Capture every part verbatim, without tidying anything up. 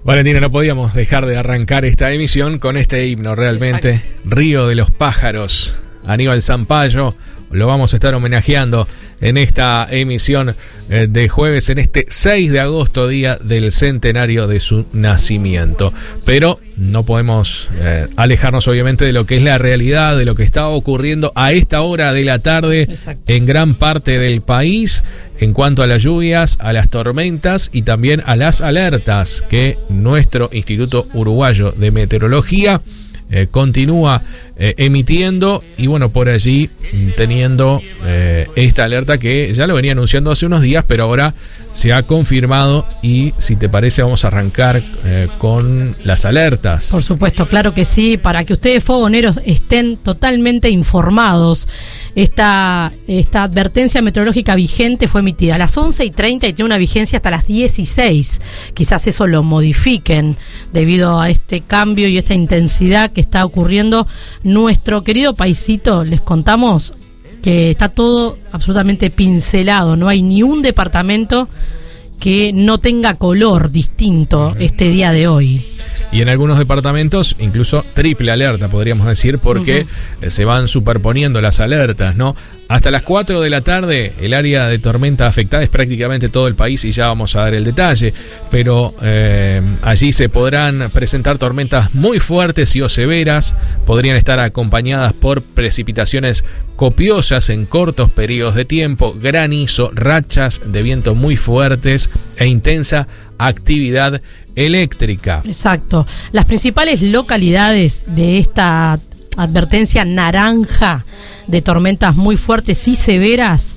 Valentina, no podíamos dejar de arrancar esta emisión con este himno realmente. Exacto. Río de los Pájaros, Aníbal Zampayo, lo vamos a estar homenajeando en esta emisión de jueves, en este seis de agosto, día del centenario de su nacimiento. Pero no podemos eh, alejarnos obviamente de lo que es la realidad, de lo que está ocurriendo a esta hora de la tarde. Exacto. En gran parte del país, en cuanto a las lluvias, a las tormentas y también a las alertas que nuestro Instituto Uruguayo de Meteorología Eh, continúa eh, emitiendo, y bueno, por allí teniendo eh, esta alerta que ya lo venía anunciando hace unos días, pero ahora se ha confirmado. Y si te parece, vamos a arrancar eh, con las alertas. Por supuesto, claro que sí, para que ustedes, fogoneros, estén totalmente informados. Esta, esta advertencia meteorológica vigente fue emitida a las once y treinta y tiene una vigencia hasta las dieciséis. Quizás eso lo modifiquen debido a este cambio y esta intensidad que está ocurriendo. Nuestro querido paisito, les contamos que está todo absolutamente pincelado, no hay ni un departamento que no tenga color distinto este día de hoy. Y en algunos departamentos incluso triple alerta, podríamos decir, porque uh-huh. se van superponiendo las alertas, ¿no? Hasta las cuatro de la tarde el área de tormenta afectada es prácticamente todo el país, y ya vamos a dar el detalle, pero eh, allí se podrán presentar tormentas muy fuertes y o severas. Podrían estar acompañadas por precipitaciones copiosas en cortos periodos de tiempo, granizo, rachas de viento muy fuertes e intensa actividad eléctrica. Exacto. Las principales localidades de esta advertencia naranja de tormentas muy fuertes y severas: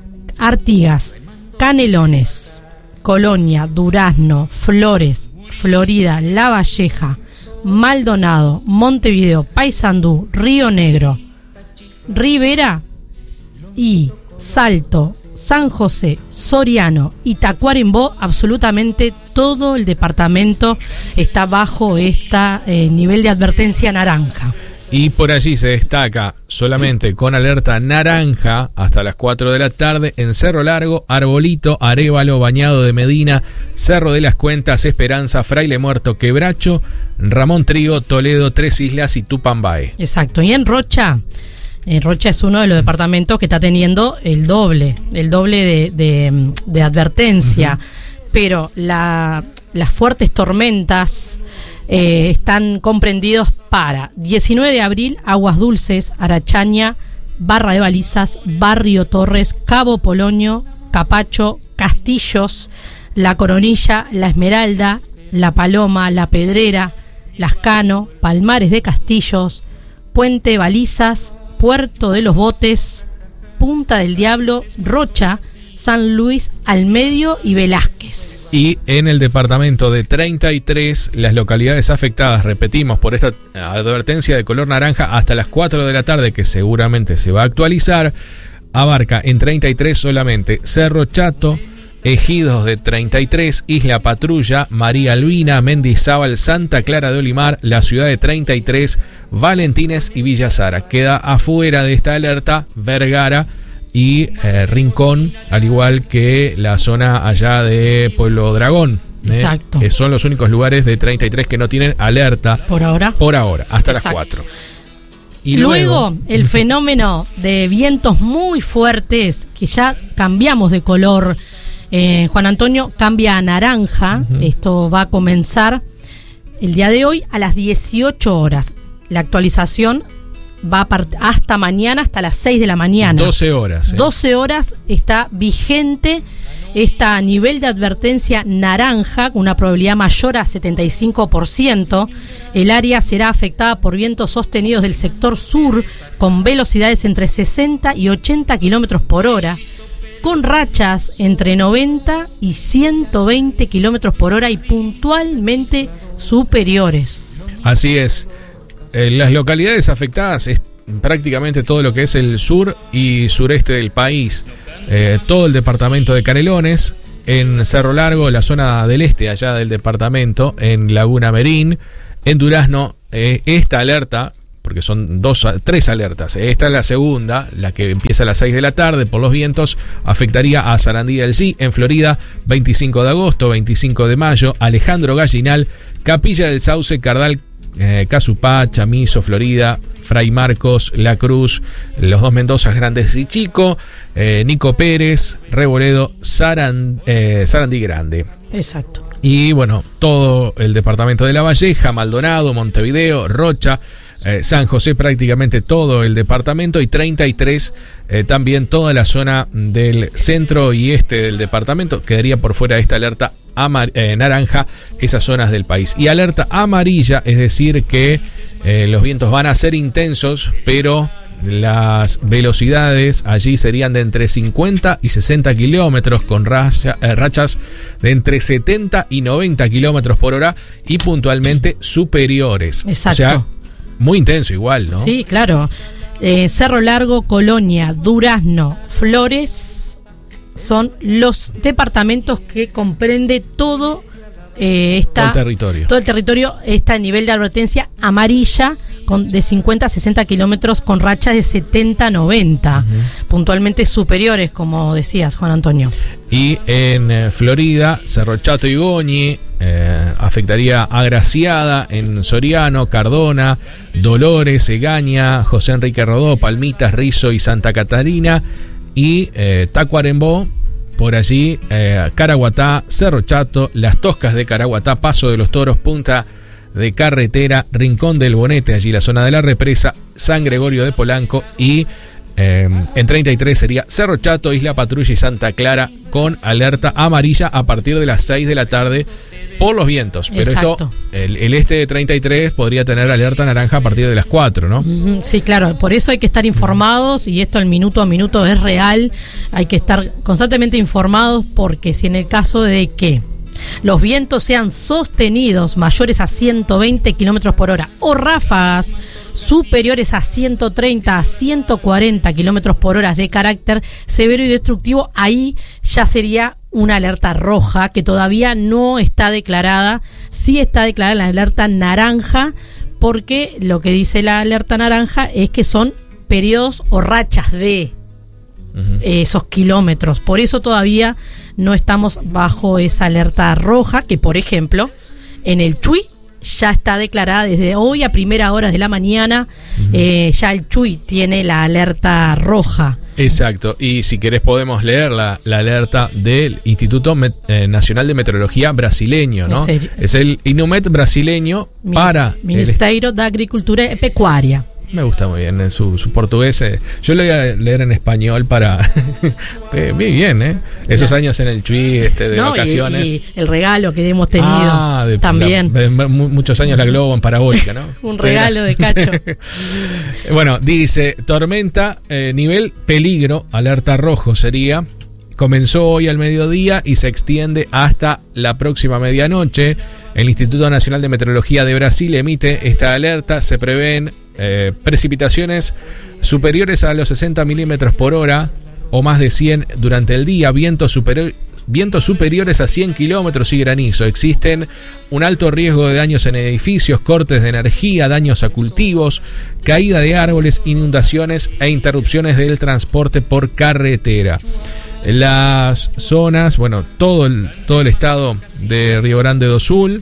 Artigas, Canelones, Colonia, Durazno, Flores, Florida, La Valleja, Maldonado, Montevideo, Paysandú, Río Negro, Rivera y Salto, San José, Soriano y Tacuarembó. Absolutamente todo el departamento está bajo este eh, nivel de advertencia naranja. Y por allí se destaca solamente con alerta naranja hasta las cuatro de la tarde en Cerro Largo, Arbolito, Arévalo, Bañado de Medina, Cerro de las Cuentas, Esperanza, Fraile Muerto, Quebracho, Ramón Trigo, Toledo, Tres Islas y Tupambaé. Exacto. Y en Rocha, en Rocha es uno de los departamentos que está teniendo el doble, el doble de, de, de advertencia. Uh-huh. Pero la, las fuertes tormentas Eh, están comprendidos para diecinueve de abril, Aguas Dulces, Arachaña, Barra de Balizas, Barrio Torres, Cabo Polonio, Capacho, Castillos, La Coronilla, La Esmeralda, La Paloma, La Pedrera, Lascano, Palmares de Castillos, Puente Balizas, Puerto de los Botes, Punta del Diablo, Rocha, San Luis al Medio y Velázquez. Y en el departamento de treinta y tres, las localidades afectadas, repetimos, por esta advertencia de color naranja hasta las cuatro de la tarde, que seguramente se va a actualizar, abarca en treinta y tres solamente Cerro Chato, Ejidos de treinta y tres, Isla Patrulla, María Albina, Mendizábal, Santa Clara de Olimar, la ciudad de treinta y tres, Valentines y Villa Sara. Queda afuera de esta alerta Vergara y eh, Rincón, al igual que la zona allá de Pueblo Dragón. Exacto. Eh, son los únicos lugares de treinta y tres que no tienen alerta. Por ahora. Por ahora, hasta Exacto. las cuatro. Y luego, luego el fenómeno de vientos muy fuertes, que ya cambiamos de color. Eh, Juan Antonio, cambia a naranja. Uh-huh. Esto va a comenzar el día de hoy a las dieciocho horas. La actualización va a part- hasta mañana, hasta las seis de la mañana. doce horas. ¿eh? doce horas está vigente esta nivel de advertencia naranja, con una probabilidad mayor a setenta y cinco por ciento. El área será afectada por vientos sostenidos del sector sur, con velocidades entre sesenta y ochenta kilómetros por hora, con rachas entre noventa y ciento veinte kilómetros por hora y puntualmente superiores. Así es. Eh, las localidades afectadas es prácticamente todo lo que es el sur y sureste del país. Eh, todo el departamento de Canelones, en Cerro Largo, la zona del este allá del departamento, en Laguna Merín, en Durazno, eh, esta alerta, porque son dos, tres alertas. Esta es la segunda, la que empieza a las seis de la tarde por los vientos, afectaría a Sarandí del Sí, en Florida, veinticinco de agosto, veinticinco de mayo, Alejandro Gallinal, Capilla del Sauce, Cardal, eh, Casupá, Chamizo, Florida, Fray Marcos, La Cruz, los dos Mendozas, Grandes y Chico, eh, Nico Pérez, Reboledo, Sarand, eh, Sarandí Grande. Exacto. Y bueno, todo el departamento de La Valleja, Maldonado, Montevideo, Rocha, eh, San José, prácticamente todo el departamento, y treinta y tres eh, también toda la zona del centro y este del departamento. Quedaría por fuera de esta alerta amar- eh, naranja esas zonas del país. Y alerta amarilla, es decir que eh, los vientos van a ser intensos, pero las velocidades allí serían de entre cincuenta y sesenta kilómetros, con racha, eh, rachas de entre setenta y noventa kilómetros por hora y puntualmente superiores. Exacto. O sea, muy intenso igual, ¿no? Sí, claro. Eh, Cerro Largo, Colonia, Durazno, Flores son los departamentos que comprende todo eh, esta, todo el territorio. Todo el territorio está a nivel de advertencia amarilla, con de cincuenta a sesenta kilómetros, con rachas de setenta a noventa, uh-huh. puntualmente superiores, como decías, Juan Antonio. Y en eh, Florida, Cerro Chato y Goñi, eh, afectaría a Graciada, en Soriano, Cardona, Dolores, Egaña, José Enrique Rodó, Palmitas, Rizo y Santa Catarina, y eh, Tacuarembó, por allí, eh, Caraguatá, Cerro Chato, Las Toscas de Caraguatá, Paso de los Toros, Punta de Carretera, Rincón del Bonete, allí la zona de la represa, San Gregorio de Polanco, y eh, en treinta y tres sería Cerro Chato, Isla Patrulla y Santa Clara, con alerta amarilla a partir de las seis de la tarde por los vientos. Pero exacto. esto, el, el este de treinta y tres podría tener alerta naranja a partir de las cuatro, ¿no? Sí, claro, por eso hay que estar informados, y esto al minuto a minuto es real. Hay que estar constantemente informados, porque si en el caso de que los vientos sean sostenidos mayores a ciento veinte kilómetros por hora o ráfagas superiores a ciento treinta a ciento cuarenta kilómetros por hora de carácter severo y destructivo, ahí ya sería una alerta roja, que todavía no está declarada. Sí está declarada la alerta naranja, porque lo que dice la alerta naranja es que son periodos o rachas de uh-huh. esos kilómetros. Por eso todavía no estamos bajo esa alerta roja, que por ejemplo en el Chuy ya está declarada desde hoy a primera hora de la mañana. Uh-huh. eh, ya el Chuy tiene la alerta roja. Exacto, y si querés podemos leer la, la alerta del Instituto Met, eh, Nacional de Meteorología brasileño, ¿no? Es el INUMET brasileño para... Ministerio el... de Agricultura y Pecuaria. Me gusta muy bien su, su portugués. Eh. Yo lo voy a leer en español para... Muy bien, ¿eh? Esos no. años en el Chuy, este, de no, vacaciones. Y, y el regalo que hemos tenido ah, de, también. La, de muchos años la Globo en parabólica, ¿no? Un regalo de cacho. Bueno, dice, tormenta, eh, nivel peligro, alerta rojo sería. Comenzó hoy al mediodía y se extiende hasta la próxima medianoche. El Instituto Nacional de Meteorología de Brasil emite esta alerta. Se prevén eh, precipitaciones superiores a los sesenta milímetros por hora o más de cien durante el día, vientos, superior, vientos superiores a cien kilómetros y granizo. Existen un alto riesgo de daños en edificios, cortes de energía, daños a cultivos, caída de árboles, inundaciones e interrupciones del transporte por carretera. Las zonas, bueno, todo el, todo el estado de Río Grande do Sul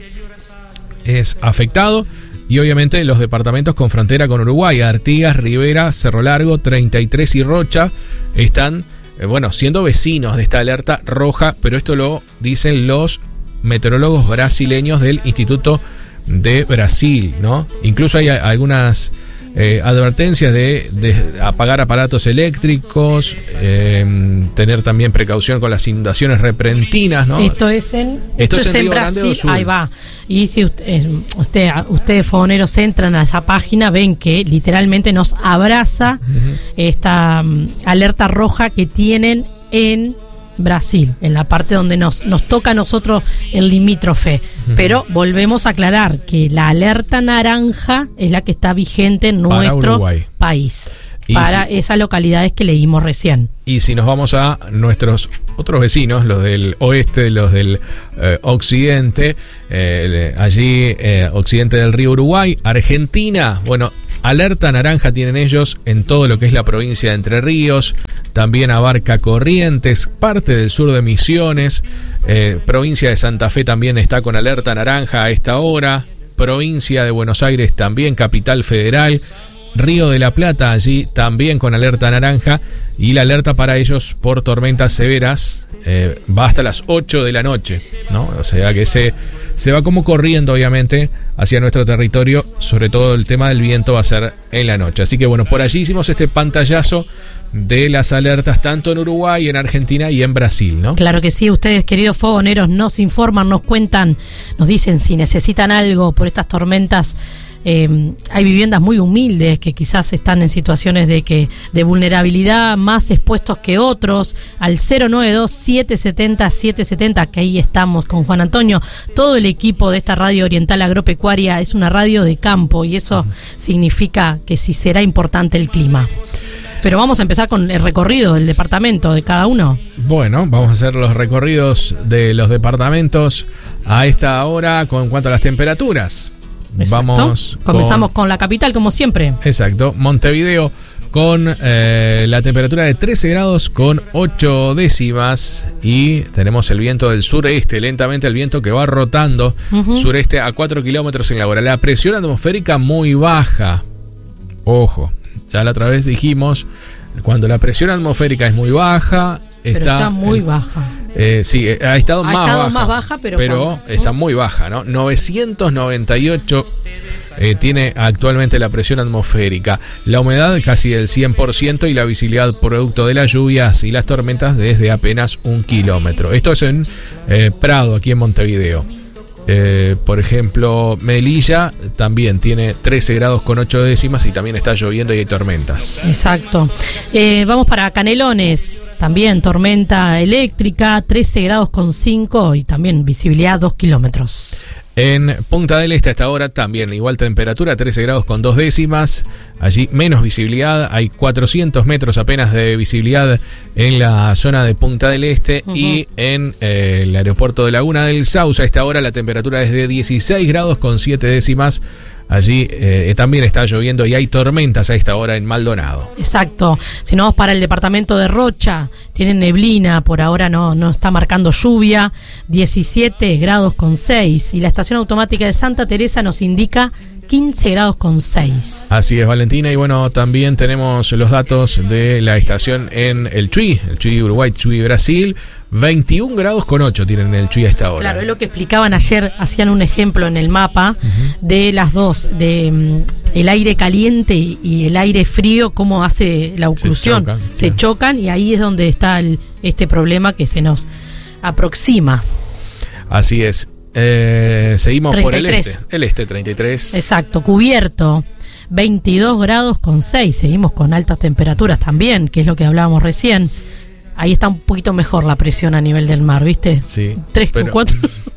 es afectado, y obviamente los departamentos con frontera con Uruguay, Artigas, Rivera, Cerro Largo, treinta y tres y Rocha están, eh, bueno, siendo vecinos de esta alerta roja, pero esto lo dicen los meteorólogos brasileños del Instituto de Brasil, ¿no? Incluso hay algunas eh, advertencias de, de apagar aparatos eléctricos, eh, tener también precaución con las inundaciones repentinas, ¿no? Esto es en, esto esto es en, es en Brasil, ahí va. Y si usted, usted, ustedes fogoneros entran a esa página, ven que literalmente nos abraza uh-huh. esta um, alerta roja que tienen en Brasil, en la parte donde nos, nos toca a nosotros el limítrofe. Uh-huh. Pero volvemos a aclarar que la alerta naranja es la que está vigente en nuestro país, y para si, esas localidades que leímos recién. Y si nos vamos a nuestros otros vecinos, los del oeste, los del eh, occidente, eh, allí eh, occidente del río Uruguay, Argentina, bueno, Alerta naranja tienen ellos en todo lo que es la provincia de Entre Ríos, también abarca Corrientes, parte del sur de Misiones, eh, provincia de Santa Fe también está con alerta naranja a esta hora, provincia de Buenos Aires también, Capital Federal, Río de la Plata allí también con alerta naranja, y la alerta para ellos por tormentas severas eh, va hasta las ocho de la noche, ¿no? O sea que se, se va como corriendo obviamente hacia nuestro territorio, sobre todo el tema del viento va a ser en la noche. Así que bueno, por allí hicimos este pantallazo de las alertas tanto en Uruguay, en Argentina y en Brasil, ¿no? Claro que sí, ustedes queridos fogoneros nos informan, nos cuentan, nos dicen si necesitan algo por estas tormentas. Eh, hay viviendas muy humildes que quizás están en situaciones de que de vulnerabilidad, más expuestos que otros, al cero nueve dos, siete siete cero, siete siete cero, que ahí estamos con Juan Antonio, todo el equipo de esta radio oriental agropecuaria. Es una radio de campo y eso uh-huh. significa que sí será importante el clima. Pero vamos a empezar con el recorrido del departamento de cada uno. Bueno, vamos a hacer los recorridos de los departamentos a esta hora con cuanto a las temperaturas. Exacto. Vamos Comenzamos con, con la capital, como siempre. Exacto, Montevideo con eh, la temperatura de trece grados con ocho décimas y tenemos el viento del sureste, lentamente el viento que va rotando, uh-huh. sureste a cuatro kilómetros en la hora. La presión atmosférica muy baja, ojo, ya la otra vez dijimos, cuando la presión atmosférica es muy baja, pero está, está muy eh, baja. Eh, sí, ha estado, ha más, estado baja, más baja, pero, pero está muy baja, ¿no? novecientos noventa y ocho eh, tiene actualmente la presión atmosférica. La humedad casi del cien por ciento y la visibilidad producto de las lluvias y las tormentas desde apenas un kilómetro. Esto es en eh, Prado, aquí en Montevideo. Eh, por ejemplo, Melilla también tiene trece grados con ocho décimas y también está lloviendo y hay tormentas. Exacto. Eh, vamos para Canelones, también tormenta eléctrica, trece grados con cinco y también visibilidad dos kilómetros. En Punta del Este hasta ahora también igual temperatura, trece grados con dos décimas, allí menos visibilidad, hay cuatrocientos metros apenas de visibilidad en la zona de Punta del Este. Uh-huh. Y en eh, el aeropuerto de Laguna del Sauce a esta hora la temperatura es de dieciséis grados con siete décimas. Allí eh, también está lloviendo y hay tormentas a esta hora en Maldonado. Exacto. Si no vamos para el departamento de Rocha, tienen neblina, por ahora no, no está marcando lluvia, diecisiete grados con seis. Y la estación automática de Santa Teresa nos indica quince grados con seis. Así es, Valentina. Y bueno, también tenemos los datos de la estación en el Chuy, el Chuy Uruguay, Chuy Brasil. veintiún grados con ocho tienen en el Chuy a esta hora. Claro, es lo que explicaban ayer, hacían un ejemplo en el mapa uh-huh. de las dos, de um, el aire caliente y el aire frío, cómo hace la oclusión. Se chocan, se claro. chocan y ahí es donde está el, este problema que se nos aproxima. Así es. Eh, seguimos treinta y tres. Por el este. El este, treinta y tres. Exacto, cubierto. veintidós grados con seis. Seguimos con altas temperaturas también, que es lo que hablábamos recién. Ahí está un poquito mejor la presión a nivel del mar, ¿viste? Sí. tres, cuatro.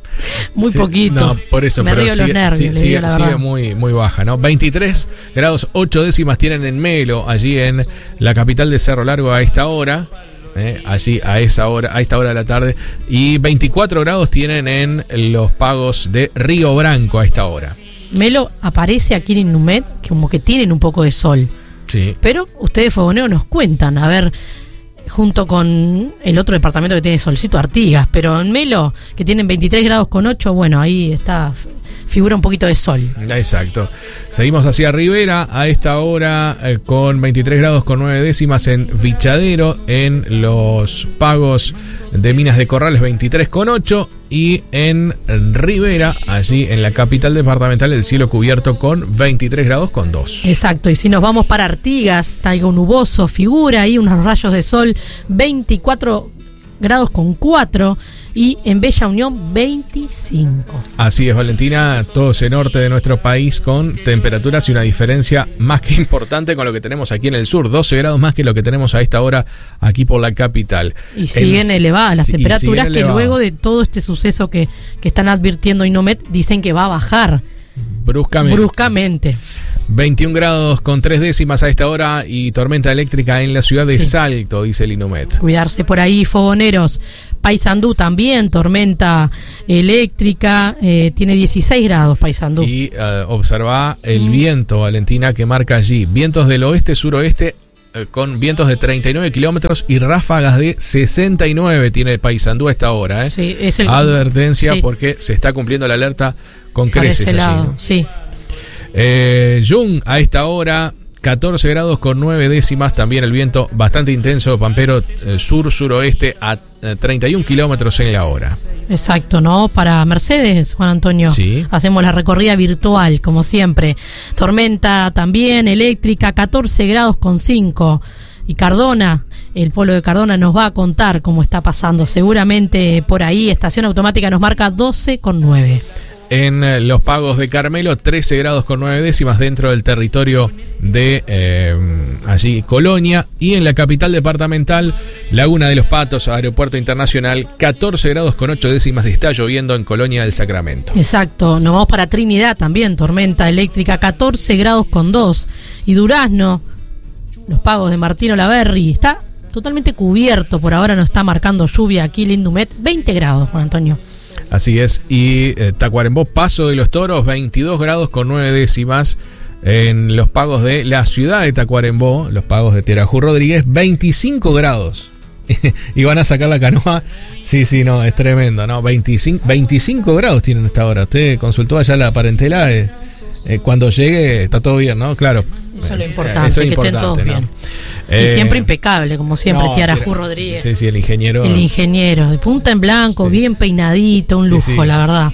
Muy sí, poquito. No, por eso, me pero río sigue, los nervios, sigue, la sigue verdad. muy, muy baja, ¿no? veintitrés grados ocho décimas tienen en Melo, allí en la capital de Cerro Largo a esta hora. Eh, allí a esa hora, a esta hora de la tarde, y veinticuatro grados tienen en los pagos de Río Branco a esta hora. Melo aparece aquí en Numet como que tienen un poco de sol. Sí. Pero ustedes, fogoneros, nos cuentan, a ver, junto con el otro departamento que tiene solcito, Artigas, pero en Melo, que tienen veintitrés grados con ocho, bueno, ahí está, figura un poquito de sol. Exacto. Seguimos hacia Rivera a esta hora eh, con veintitrés grados con nueve décimas en Vichadero, en los pagos de Minas de Corrales veintitrés con ocho y en Rivera, allí en la capital departamental, el cielo cubierto con veintitrés grados con dos. Exacto, y si nos vamos para Artigas, está algo nuboso, figura ahí unos rayos de sol, veinticuatro grados con cuatro, y en Bella Unión veinticinco. Así es, Valentina, todo ese norte de nuestro país con temperaturas y una diferencia más que importante con lo que tenemos aquí en el sur, doce grados más que lo que tenemos a esta hora aquí por la capital. Y siguen en, elevadas las sí, temperaturas, que elevado. Luego de todo este suceso que, que están advirtiendo Inomet, dicen que va a bajar bruscamente. bruscamente. veintiún grados con tres décimas a esta hora y tormenta eléctrica en la ciudad de sí. Salto, dice el Inumet. Cuidarse por ahí, fogoneros. Paysandú también, tormenta eléctrica, eh, tiene dieciséis grados Paysandú. Y uh, observa el mm. viento, Valentina, que marca allí. Vientos del oeste-suroeste eh, con vientos de treinta y nueve kilómetros y ráfagas de sesenta y nueve tiene Paysandú a esta hora. ¿eh? Sí, es el... Advertencia sí. porque se está cumpliendo la alerta con creces allí. Lado, ¿no? Sí. Eh, Jung a esta hora catorce grados con nueve décimas, también el viento bastante intenso, Pampero, eh, sur-suroeste a eh, treinta y un kilómetros en la hora. Exacto, ¿no? Para Mercedes, Juan Antonio, sí. hacemos la recorrida virtual, como siempre. Tormenta también eléctrica, catorce grados con cinco. Y Cardona, el polo de Cardona nos va a contar cómo está pasando. Seguramente por ahí, estación automática nos marca doce con nueve. En los Pagos de Carmelo, trece grados con nueve décimas dentro del territorio de eh, allí Colonia. Y en la capital departamental, Laguna de los Patos, Aeropuerto Internacional, catorce grados con ocho décimas, está lloviendo en Colonia del Sacramento. Exacto, nos vamos para Trinidad también, tormenta eléctrica, catorce grados con dos. Y Durazno, los Pagos de Martín Olaverri, está totalmente cubierto, por ahora no está marcando lluvia aquí el Indumet, veinte grados, Juan Antonio. Así es, y eh, Tacuarembó, Paso de los Toros, veintidós grados con nueve décimas. En los Pagos de la ciudad de Tacuarembó, los Pagos de Tierajú Rodríguez, veinticinco grados. Y van a sacar la canoa. Sí, sí, no, es tremendo, ¿no? veinticinco, veinticinco grados tienen esta hora. Usted consultó allá la parentela. Eh, eh, cuando llegue, está todo bien, ¿no? Claro. Eso es lo importante, eso es que importante, estén todos ¿no? bien. Y eh, siempre impecable, como siempre, no, Tiarajú Rodríguez. Sí, sí, el ingeniero. El ingeniero, de punta en blanco, sí. bien peinadito, un lujo, sí, sí. la verdad.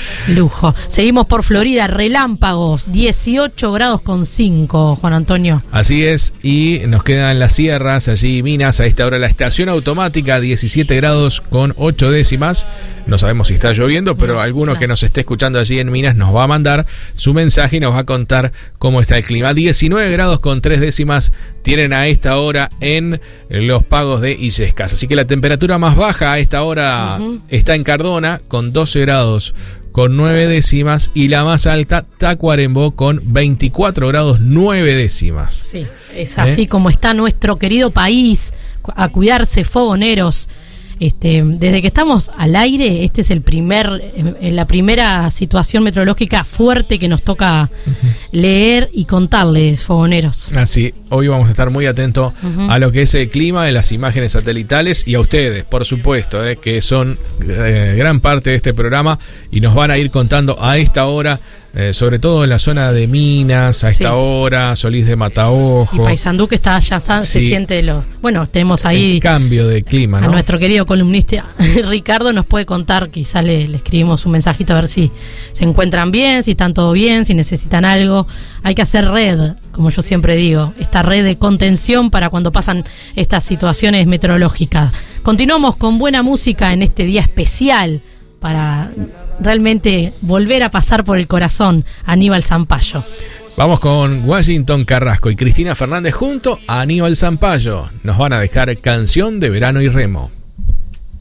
Lujo. Seguimos por Florida, relámpagos, dieciocho grados con cinco, Juan Antonio. Así es, y nos quedan las sierras, allí Minas, a esta hora la estación automática, diecisiete grados con ocho décimas. No sabemos si está lloviendo, pero no, alguno claro. que nos esté escuchando allí en Minas nos va a mandar su mensaje y nos va a contar cómo está el clima. diecinueve grados con tres décimas tienen a esta hora en los Pagos de Illescas. Así que la temperatura más baja a esta hora uh-huh. está en Cardona con doce grados con nueve décimas y la más alta Tacuarembó con veinticuatro grados nueve décimas. Sí, es así ¿Eh? como está nuestro querido país. A cuidarse, fogoneros. Este, desde que estamos al aire, este es el primer, eh, la primera situación meteorológica fuerte que nos toca uh-huh. leer y contarles, fogoneros. Así, hoy vamos a estar muy atentos uh-huh. a lo que es el clima, de las imágenes satelitales y a ustedes, por supuesto, eh, que son eh, gran parte de este programa y nos van a ir contando a esta hora. Eh, sobre todo en la zona de Minas, a esta sí. hora, Solís de Mataojo. Y Paysandú, que está ya está, sí. se siente lo. Bueno, tenemos ahí. El cambio de clima, ¿no? A nuestro querido columnista Ricardo nos puede contar, quizás le, le escribimos un mensajito a ver si se encuentran bien, si están todo bien, si necesitan algo. Hay que hacer red, como yo siempre digo, esta red de contención para cuando pasan estas situaciones meteorológicas. Continuamos con buena música en este día especial para realmente volver a pasar por el corazón a Aníbal Zampayo. Vamos con Washington Carrasco y Cristina Fernández junto a Aníbal Zampayo. Nos van a dejar Canción de Verano y Remo.